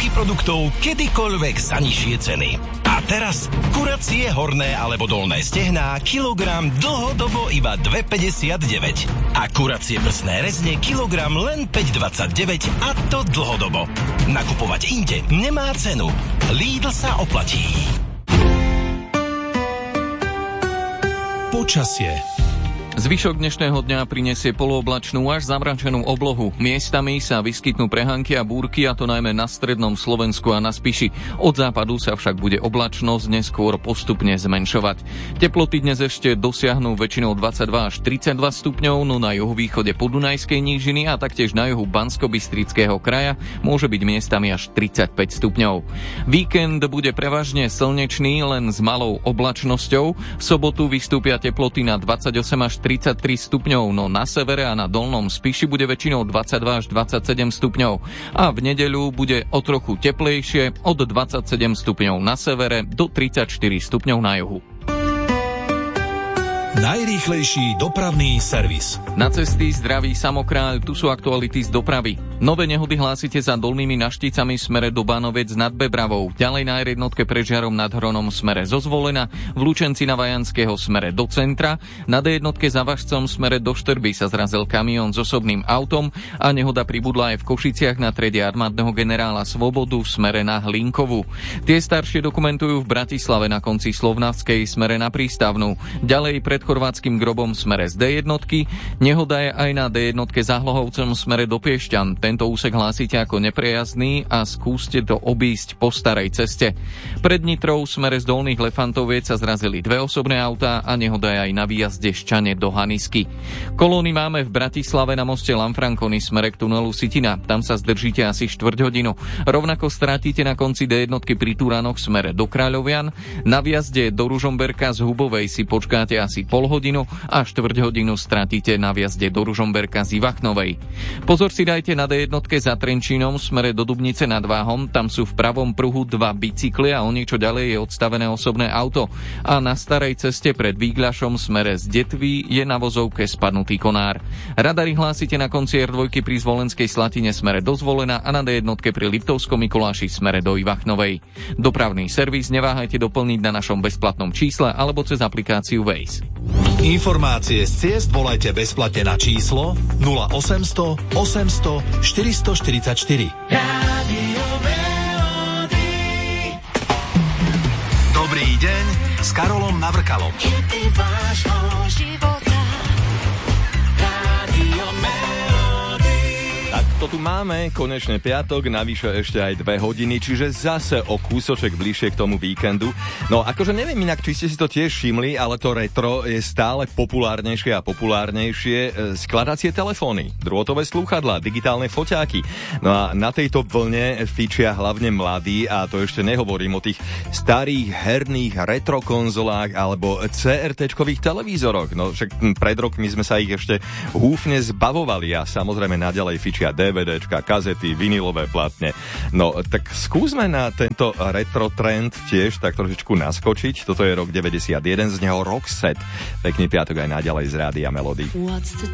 stovky produktov kedykoľvek za nižšie ceny. A teraz kuracie horné alebo dolné stehná kilogram dlhodobo iba 2,59. A kuracie prsné rezne kilogram len 5,29 a to dlhodobo. Nakupovať inde nemá cenu. Lidl sa oplatí. Počasie. Zvyšok dnešného dňa prinesie polooblačnú až zamračenú oblohu. Miestami sa vyskytnú prehánky a búrky, a to najmä na strednom Slovensku a na Spiši. Od západu sa však bude oblačnosť neskôr postupne zmenšovať. Teploty dnes ešte dosiahnu väčšinou 22 až 32 stupňov, no na juhovýchode Podunajskej nížiny a taktiež na juhu Banskobystrického kraja môže byť miestami až 35 stupňov. Víkend bude prevažne slnečný, len s malou oblačnosťou. V sobotu vystúpia teploty na 28 až 33 stupňov, no na severe a na dolnom Spiši bude väčšinou 22 až 27 stupňov. A v nedeľu bude o trochu teplejšie, od 27 stupňov na severe do 34 stupňov na juhu. Najrýchlejší dopravný servis. Na cesty zdraví Samokráľ, tu sú aktuality z dopravy. Nové nehody hlásite za Dolnými Našticami smere do Bánovec nad Bebravou. Ďalej na R1 pre Žiarom nad Hronom smere zo Zvolena, v Lučenci na Vajanského smere do centra, na D1 za Važcom smere do Štrby sa zrazil kamión s osobným autom a nehoda pribudla aj v Košiciach na triede armádneho generála Svobodu smere na Hlinkovú. Tie staršie dokumentujú v Bratislave na konci Slovnavskej smere na Prístavnú. Ďalej pred Chorvátskym Grobom smere z D1, nehoda je aj na D1 za Hlohovcom smere do Piešťan. Tento úsek hlásite ako neprejazdný a skúste to obísť po starej ceste. Pred Nitrou smere z Dolných Lefantoviec sa zrazili dve osobné autá a nehoda je aj na výjazde Ščane do Hanisky. Kolóny máme v Bratislave na moste Lanfranconi smere k tunelu Sitina. Tam sa zdržíte asi 4 hodinu. Rovnako stratíte na konci D1 pri Turanoch smere do Kráľovian. Na výjazde do Ružomberka z Hubovej si počkáte asi pol hodinu a 4 hodinu stratíte na výjazde do Ružomberka z Ivachnovej. Pozor si dajte na D1 za Trenčínom smere do Dubnice nad Váhom. Tam sú v pravom pruhu 2 bicykly a o niečo ďalej je odstavené osobné auto. A na starej ceste pred Výgľašom smere z Detvy je na vozovke spadnutý konár. Radary hlásite na konci R2 pri Zvolenskej Slatine smere do Zvolena a na D1 pri Liptovskom Mikuláši smere do Ivachnovej. Dopravný servis neváhajte doplniť na našom bezplatnom čísle alebo cez aplikáciu Waze. Informácie z ciest volajte bezplatne na číslo 0800 800 444. Rádio Melody. Dobrý deň s Karolom Navrkalom. Hity vášho života. Rádio Melody. Tak to tu máme, konečne piatok, navyše ešte aj 2 hodiny, čiže zase o kúsoček bližšie k tomu víkendu. No akože neviem inak, či ste si to tiež všimli, ale to retro je stále populárnejšie a populárnejšie. Skladacie telefóny, drôtové slúchadlá, digitálne foťáky. No a na tejto vlne fičia hlavne mladí, a to ešte nehovorím o tých starých herných retro konzolách alebo CRT-čkových televízoroch. No však pred rokmi sme sa ich ešte húfne zbavovali a samozrejme naďalej fičia DVDčka, kazety, vinilové platne. No, tak skúsme na tento retro trend tiež tak trošičku naskočiť. Toto je rok 91, z neho Roxette. Pekný piatok aj naďalej z Rádia Melody.